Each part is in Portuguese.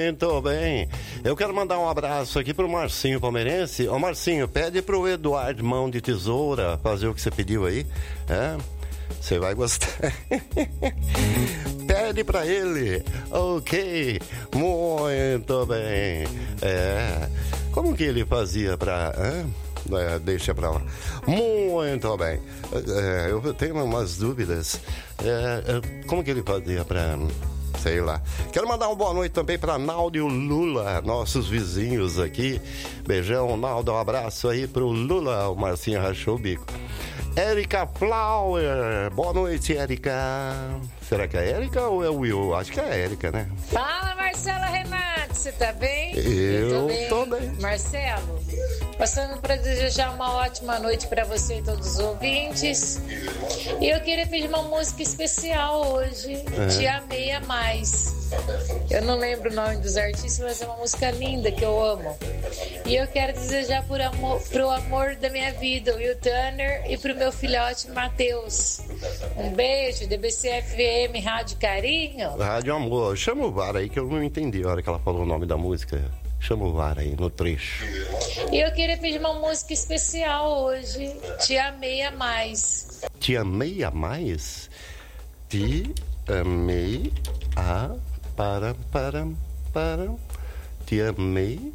Muito bem. Eu quero mandar um abraço aqui pro Marcinho Palmeirense. Ô Marcinho, pede pro Eduardo Mão de Tesoura fazer o que você pediu aí. Você vai gostar. Pede pra ele. Ok. Muito bem. Como que ele fazia pra... deixa pra lá. Muito bem. Eu tenho umas dúvidas. Como que ele fazia pra... sei lá. Quero mandar uma boa noite também para Naldo e o Lula, nossos vizinhos aqui. Beijão, Naldo, um abraço aí pro Lula. O Marcinho rachou o bico. Érica Flower, boa noite, Érica. Será que é Érica ou é o Will? Acho que é Érica, né? Fala, Marcelo Renato, você tá bem? Eu tô bem. Marcelo, passando para desejar uma ótima noite para você e todos os ouvintes. E eu queria pedir uma música especial hoje, Te Amei a Mais. Eu não lembro o nome dos artistas, mas é uma música linda que eu amo. E eu quero desejar pro amor da minha vida, o Will Turner, e pro meu filhote Matheus. Um beijo, DBC-FM, Rádio Carinho. Rádio Amor. Chama o VAR aí que eu não entendi a hora que ela falou o nome da música. Chama o VAR aí no trecho. E eu queria pedir uma música especial hoje, Te Amei a Mais. Te amei a mais? Te amei a... Para. Te amei.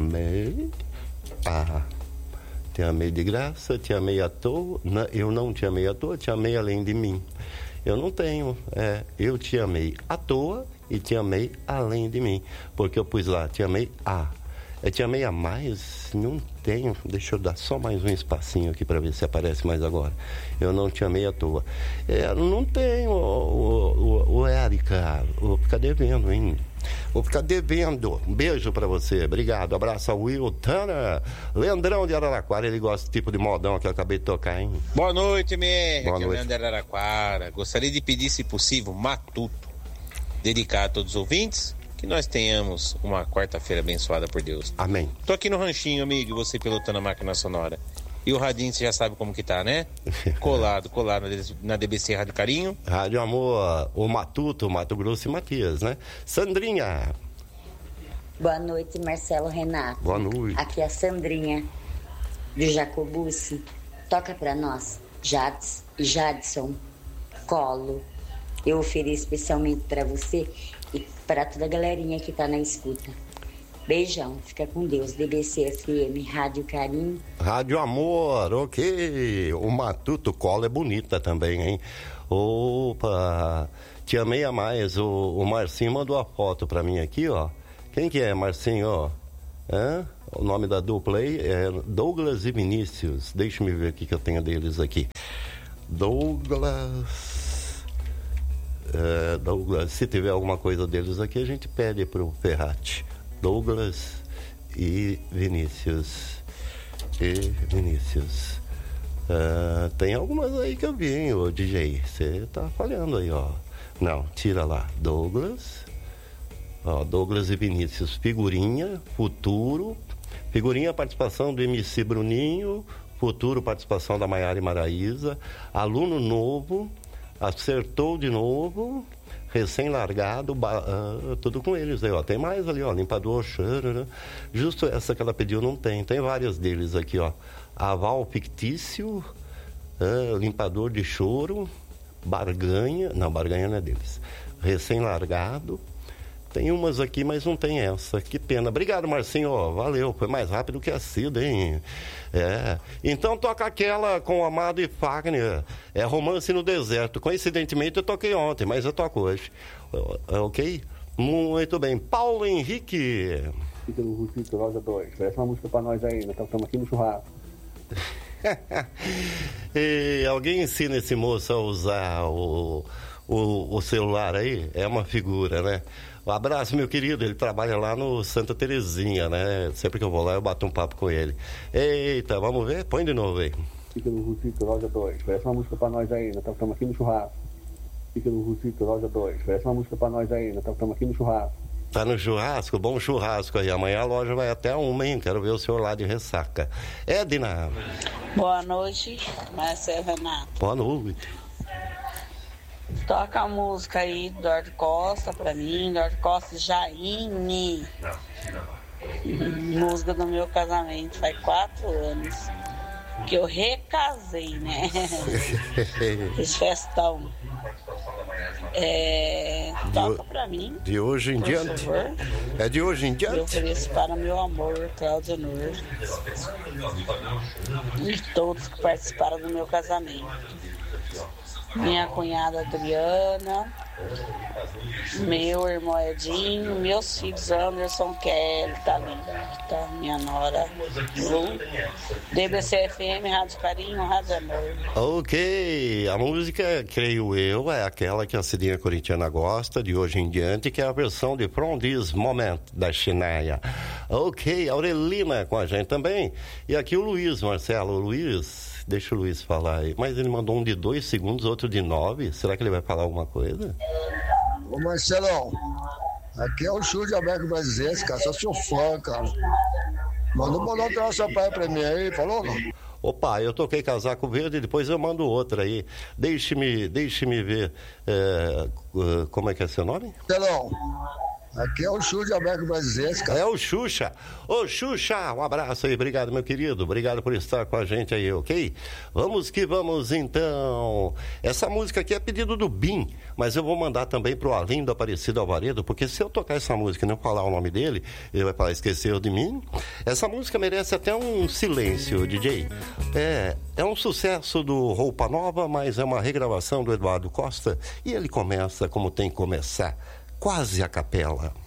Te amei de graça, te amei à toa. Eu não te amei à toa, te amei além de mim. Eu não tenho. Eu te amei à toa e te amei além de mim. Porque eu pus lá, te amei a. Te amei a mais? Não tenho. Deixa eu dar só mais um espacinho aqui para ver se aparece mais agora. Eu não te amei à toa. Não tenho, o Érica. Vou ficar devendo, hein? Vou ficar devendo. Um beijo pra você. Obrigado. Abraço ao Will Turner. Leandrão de Araraquara. Ele gosta do tipo de modão que eu acabei de tocar, hein? Boa noite, MR. Boa aqui noite. é o Leandro de Araraquara. Gostaria de pedir, se possível, Matuto. Dedicar a todos os ouvintes. Que nós tenhamos uma quarta-feira abençoada por Deus. Amém. Tô aqui no ranchinho, amigo. E você pilotando a máquina sonora. E o radinho, você já sabe como que tá, né? Colado na DBC Rádio Carinho. Rádio Amor, o Matuto, Mato Grosso e Matias, né? Sandrinha. Boa noite, Marcelo Renato. Boa noite. Aqui é a Sandrinha, do Jacobucci. Toca pra nós, Jadson, Colo. Eu ofereço especialmente pra você e pra toda a galerinha que tá na escuta. Beijão, fica com Deus. DBC FM, Rádio Carinho. Rádio Amor, ok. O Matuto Colo é bonita também, hein? Opa, te amei a mais. O Marcinho mandou a foto pra mim aqui, ó. Quem que é, Marcinho? O nome da dupla aí é Douglas e Vinícius. Deixa eu ver o que eu tenho deles aqui. Douglas, se tiver alguma coisa deles aqui, a gente pede pro Ferrati. Douglas e Vinícius. Tem algumas aí que eu vi, hein, ô DJ. Você tá falhando aí, ó. Não, tira lá. Douglas e Vinícius. Figurinha, Futuro. Figurinha, participação do MC Bruninho. Futuro, participação da Maiara e Maraísa. Aluno novo. Acertou de novo. Recém-largado, tudo com eles aí, ó. Tem mais ali, ó, limpador, cheiro, justo essa que ela pediu não tem várias deles aqui, ó. Aval fictício, limpador de choro, barganha não é deles. Recém-largado, tem umas aqui, mas não tem essa, que pena. Obrigado, Marcinho, ó, valeu, foi mais rápido que a Cida, hein? Então toca aquela com o Amado e Fagner, Romance no Deserto. Coincidentemente eu toquei ontem, mas eu toco hoje, ok? Muito bem. Paulo Henrique. Fica no Rufito, Rosa 2, parece uma música pra nós aí, nós estamos aqui no churrasco. E alguém ensina esse moço a usar o celular aí? É uma figura, né? Um abraço, meu querido. Ele trabalha lá no Santa Terezinha, né? Sempre que eu vou lá, eu bato um papo com ele. Eita, vamos ver? Põe de novo aí. Fica no Rufito, Rosa 2, parece uma música pra nós aí, nós estamos aqui no churrasco. Fica no Rufito, Rosa 2, parece uma música pra nós aí, nós estamos aqui no churrasco. Tá no churrasco? Bom churrasco aí. Amanhã a loja vai até 1, hein? Quero ver o senhor lá de ressaca. Edna. Boa noite, Marcelo Renato. Boa noite. Toca a música aí do Eduardo Costa pra mim, Eduardo Costa Jaine. Música do meu casamento, faz 4 anos que eu recasei, né? Fiz festão. Toca pra mim. De hoje em diante? Favor. É de hoje em diante? Eu ofereço para meu amor, Cláudia Nur. E todos que participaram do meu casamento. Minha cunhada Adriana, meu irmão Edinho, meus filhos Anderson, Kelly, tá linda, tá? Minha nora Lu, DBC-FM, Rádio Carinho, Rádio Amor. Ok, a música, creio eu, é aquela que a Cidinha Corintiana gosta, de hoje em diante, que é a versão de From This Moment, da Shania. Ok, a Aurelina com a gente também. E aqui o Luiz, Marcelo. Luiz, deixa o Luiz falar aí. Mas ele mandou um de 2 segundos, outro de 9. Será que ele vai falar alguma coisa? Ô Marcelão, aqui é o Chu de América Brasileira, cara. Sou seu fã, cara. Mandou um troço pra mim aí, falou não? Opa, eu toquei casaco verde, depois eu mando outra aí. Deixe-me ver. Como é que é seu nome? Marcelão, aqui é o Chu de América Brasileira, cara. É o Xuxa. Ô, Xuxa, um abraço aí. Obrigado, meu querido. Obrigado por estar com a gente aí, ok? Vamos que vamos, então. Essa música aqui é pedido do Bim, mas eu vou mandar também pro Arlindo Aparecido Alvaredo, porque se eu tocar essa música e não falar o nome dele, ele vai falar, esqueceu de mim. Essa música merece até um silêncio, DJ. É um sucesso do Roupa Nova, mas é uma regravação do Eduardo Costa, e ele começa como tem que começar, quase a capela.